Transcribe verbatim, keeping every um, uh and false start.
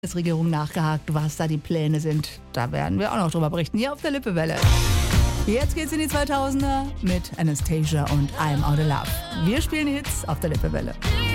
Regierung nachgehakt, was da die Pläne sind. Da werden wir auch noch drüber berichten, hier auf der Lippewelle. Jetzt geht's in die zweitausender mit Anastasia und I'm Out of Love. Wir spielen Hits auf der Lippewelle.